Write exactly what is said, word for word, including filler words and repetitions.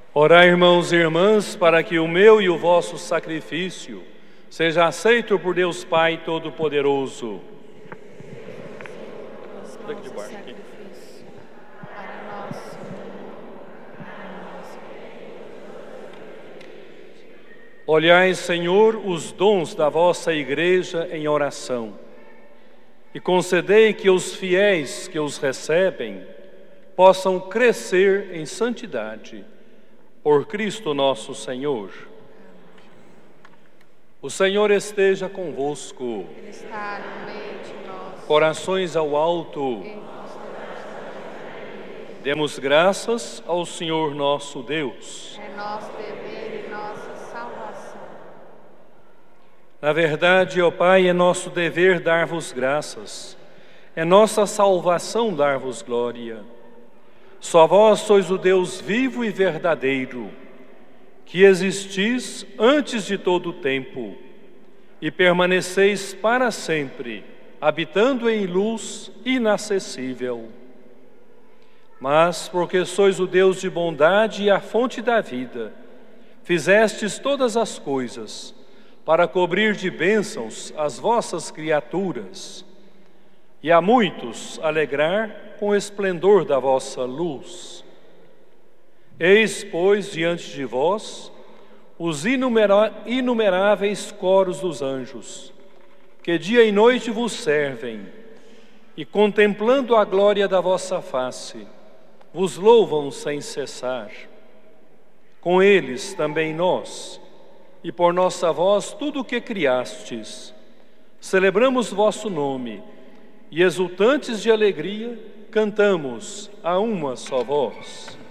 Orai, irmãos e irmãs, para que o meu e o vosso sacrifício seja aceito por Deus Pai Todo-Poderoso. Olhai, Senhor, os dons da vossa Igreja em oração, e concedei que os fiéis que os recebem possam crescer em santidade. Por Cristo nosso Senhor. O Senhor esteja convosco. Ele está no meio de nós. Corações ao alto. Demos graças ao Senhor nosso Deus. É nosso dever e nossa salvação. Na verdade, ó Pai, é nosso dever dar-vos graças. É nossa salvação dar-vos glória. Só vós sois o Deus vivo e verdadeiro, que existis antes de todo o tempo e permaneceis para sempre, habitando em luz inacessível. Mas, porque sois o Deus de bondade e a fonte da vida, fizestes todas as coisas para cobrir de bênçãos as vossas criaturas e a muitos alegrar com o esplendor da vossa luz. Eis, pois, diante de vós os inumera- inumeráveis coros dos anjos, que dia e noite vos servem, e contemplando a glória da vossa face, vos louvam sem cessar. Com eles também nós, e por nossa voz tudo o que criastes, celebramos vosso nome, e exultantes de alegria, cantamos a uma só voz.